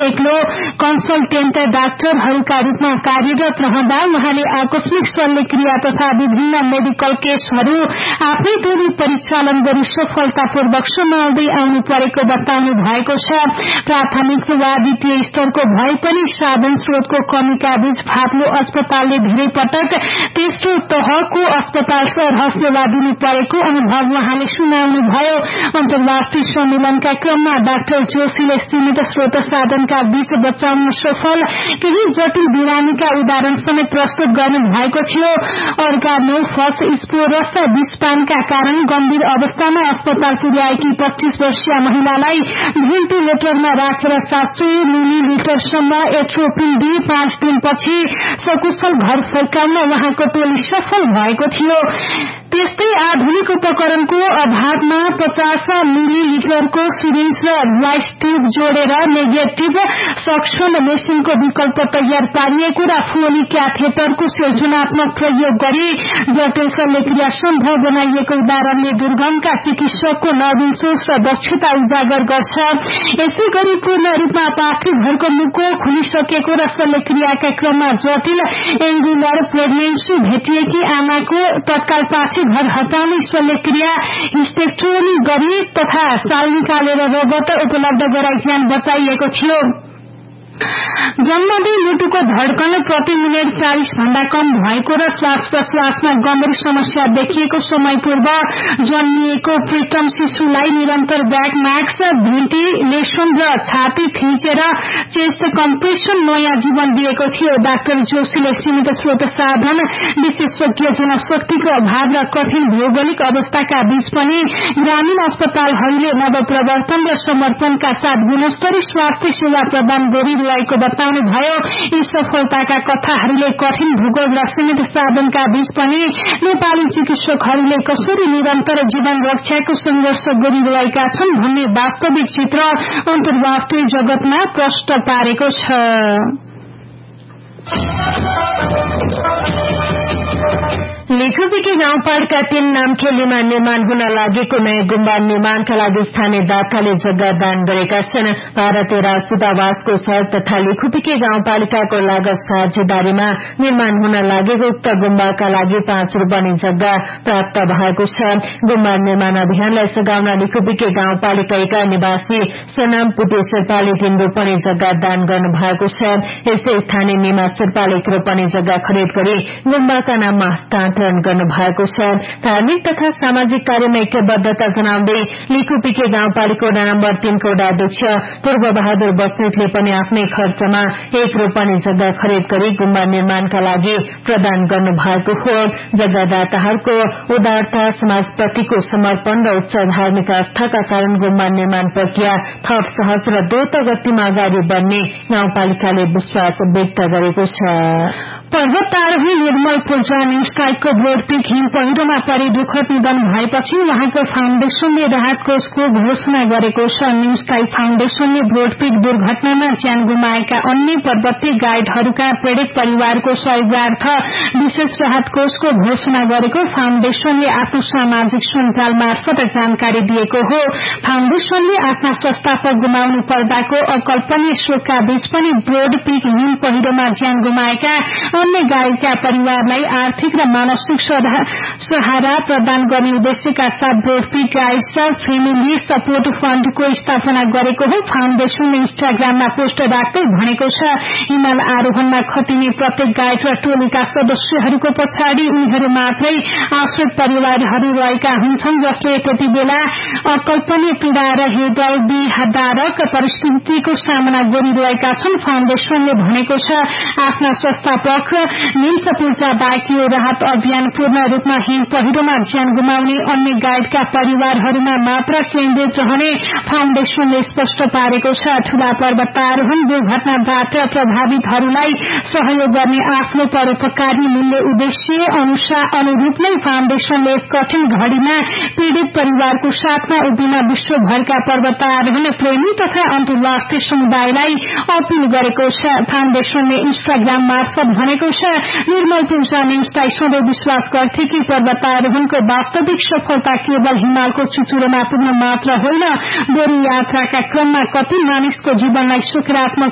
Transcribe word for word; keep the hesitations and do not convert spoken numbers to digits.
एक्लो कन्सल्टेन्ट डाक्टरहरूका रूपमा कार्यरत रहँदा उहाँले आकस्मिक शल्यक्रिया तथा विभिन्न मेडिकल केसहरू आफ्नै टोली परिचालन गरी सफलतापूर्वक सम्हाल्दै आउनु परेको बताउनु भएको छ। प्राथमिक वा द्वितीय स्तरको भए पनि साधन स्रोतको कमीका बीच फाप्लो अस्पतालले धेरै पटक तेस्रो तहको अस्पताल सरह सेवा दिनु परेको अनुभव उहाँले सुनाउनुभयो। अन्तर्राष्ट्रिय सम्मेलनका क्रममा डाक्टर जोशीले सीमित स्रोत साधन बीच बचाउन सफल केही जटिल बिरामीका उदाहरण समेत प्रस्तुत गर्नु भएको थियो। अर्गानोफस स्पोरस विषपानका कारण गम्भीर अवस्थामा अस्पताल पुर्याएकी पच्चीस वर्षीय महिलालाई भेन्टिलेटरमा राखेर सात सय मिलिलिटरसम्म एट्रोपिन डी पाँच दिनपछि सकुशल घर फर्काउन उहाँको टोली सफल भएको थियो। त्यस्तै आधुनिक उपकरणको अभावमा पचास मिलिलिटरको सिरिन्ज र ग्लास ट्यूब जोडेर नेगेटिभ सक्सन मेसिनको विकल्प तयार पारिएको र फोली क्याथेटरको सृजनात्मक प्रयोग गरी जटिल शल्यक्रिया सम्भव बनाइएको उदाहरणले दुर्गमका चिकित्सकको नवीन सोच र दक्षता उजागर गर्छ। यसै गरी पूर्ण रूपमा पार्थिवहरूको मुखो खुलिसकेको र शल्यक्रियाका क्रममा जटिल एंगुलर प्रेग्नेन्सी भेटिएकी आमाको तत्काल पार्थिव घर हटाउने शल्यक्रिया हिस्टेक्टोमी गरी तथा साल निकालेर रगत उपलब्ध गराई ज्यान बचाइएको थियो। जन्मदै मुटुको धड्कन प्रति मिनट चालीस भन्दा कम भएको र श्वास प्रश्वासमा गम्भीर समस्या देखिएको समय पूर्व जन्मिएको प्रितम शिशुलाई निरन्तर ब्याक मास्क भेन्टिलेसन र छाती थिचेर चेस्ट कम्प्रेसन नयाँ जीवन दिएको थियो। डाक्टर जोशीले सीमित स्रोत साधन विशेषज्ञ जनशक्तिको अभाव र कठिन भौगोलिक अवस्थाका बीच पनि ग्रामीण अस्पतालहरूले नवप्रवर्तन र समर्पणका साथ गुणस्तरीय स्वास्थ्य सेवा प्रदान गरी को बताउनु भयो। यी सफलताका कथाहरूले कठिन भूगोल र सीमित साधनका बीच पनि नेपाली चिकित्सकहरूले कसरी निरन्तर जीवन रक्षाको संघर्ष गरिरहेका छन् भन्ने वास्तविक चित्र अन्तर्राष्ट्रिय जगतमा प्रष्ट पारेको छ। लेखुपिके गाउँपालिका तीन नामखेलीमा निर्माण हुन लागेको नयाँ गुम्बा निर्माणका लागि स्थानीय दाताले जग्गा दान गरेका छन्। भारतीय राजदूतावासको सहयोग तथा लेखुपिके गाउँपालिकाको लागत साझेदारीमा निर्माण हुन लागेको उक्त गुम्बाका लागि पाँच रोपनी जग्गा प्राप्त भएको छ। गुम्बा निर्माण अभियानलाई सघाउन लेखुपिके गाउँपालिका एका निवासी सोनाम पुटे शेर्पाले तीन रोपनी जग्गा दान गर्नु भएको छ। यसै स्थानीय निमा शेर्पाले एक रोपनी जग्गा खरिद गरी गुम्बाका नाममा हस्तान्तरण गर्नु भएको छ। धार्मिक तथा सामाजिक कार्यमा ऐक्यबद्धता जनाउँदै लिखुपिके गाउँपालिका वडा नम्बर तीनको वडा अध्यक्ष पूर्व बहादुर बस्नेतले पनि आफ्नै खर्चमा एक रोपनी जग्गा खरिद गरी गुम्बा निर्माणका लागि प्रदान गर्नु भएको हो। जग्गादाताहरूको उदारता, समाजप्रतिको समर्पण र उच्च धार्मिक आस्थाका कारण गुम्बा निर्माण प्रक्रिया थप सहज र द्रुत गतिमा अगाडि बढ्ने गाउँपालिकाले विश्वास व्यक्त गरेको छ। पर्वतारोही निर्मल पूजा न्यूस्टाइकको ब्रोडपीक हिम पहिरोमा परि दुःखद निधन भएपछि उहाँको फाउण्डेशनले राहत कोषको घोषणा गरेको छ। न्यूस्टाइक फाउण्डेशनले ब्रोडपीक दुर्घटनामा ज्यान गुमाएका अन्य पर्वतीय गाइडहरूका पीड़ित परिवारको सहयोगार्थ विशेष राहत कोषको घोषणा गरेको फाउण्डेशनले आफ्नो सामाजिक सञ्जाल मार्फत जानकारी दिएको हो। फाउण्डेशनले आफ्ना संस्थापक गुमाउनु पर्दाको अकल्पनीय शोकका बीच पनि ब्रोडपीक हिम पहिरोमा ज्यान गुमाएका अन्य गाइडका परिवारलाई आर्थिक र मानसिक सहारा प्रदान गर्ने उद्देश्यका साथ ब्रोडपीक गाइड्स फ्यामिली सपोर्ट फण्डको स्थापना गरेको हो। फाउण्डेशनले इन्स्टाग्राममा पोस्ट राख्दै भनेको छ, हिमाल आरोहणमा खटिने प्रत्येक गाइड र टोलीका सदस्यहरूको पछाडि उनीहरू मात्रै आश्रित परिवारहरू रहेका हुन्छन् जसले त्यति बेला अकल्पनीय पीड़ा र हृदय विदारक परिस्थितिको सामना गरिरहेका छन्। फाउण्डेशनले भनेको छ, आफ्ना संस्थापक निम्स पूजा बाहेक यो राहत अभियान पूर्ण रूपमा हिम पहिरोमा ज्यान गुमाउने अन्य गाइडका परिवारहरूमा मात्र केन्द्रित रहने फाउण्डेशनले स्पष्ट पारेको छ। ठूला पर्वतारोहण दुर्घटनाबाट प्रभावितहरूलाई सहयोग गर्ने आफ्नो परोपकारी मूल्य उद्देश्य अनुरूप नै फाउण्डेशनले यस कठिन घड़ीमा पीड़ित परिवारको साथमा उभिन विश्वभरका पर्वतारोहण प्रेमी तथा अन्तर्राष्ट्रिय समुदायलाई अपील गरेको छ। फाउण्डेशनले इन्स्टाग्राम मार्फत भनेको छ, निर्मल पूजा न्यूजलाई सधैँ विश्वास गर्थे कि पर्वतारोहणको वास्तविक सफलता केवल हिमालको चुचुरोमा पुग्न मात्र होइन, बरु यात्राका क्रममा कति मानिसको जीवनलाई सकारात्मक